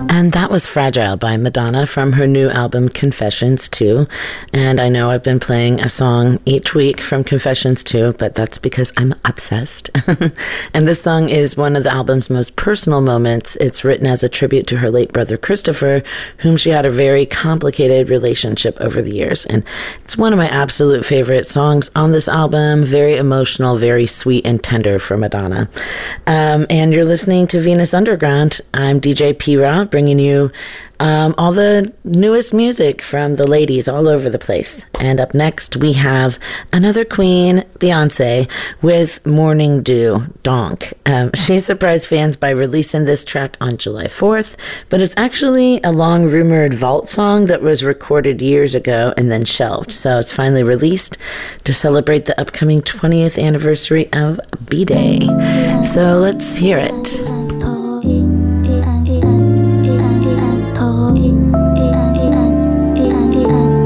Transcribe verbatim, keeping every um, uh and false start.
And that was Fragile by Madonna from her new album Confessions two. And I know I've been playing a song each week from Confessions two, but that's because I'm obsessed. And this song is one of the album's most personal moments. It's written as a tribute to her late brother Christopher, whom she had a very complicated relationship over the years. And it's one of my absolute favorite songs on this album. Very emotional, very sweet and tender for Madonna. Um, and you're listening to Venus Underground. I'm D J P-Ra, bringing you um, all the newest music from the ladies all over the place. And up next, we have another queen, Beyonce, with Morning Dew, Donk. Um, she surprised fans by releasing this track on July fourth, but it's actually a long-rumored vault song that was recorded years ago and then shelved. So it's finally released to celebrate the upcoming twentieth anniversary of B-Day. So let's hear it.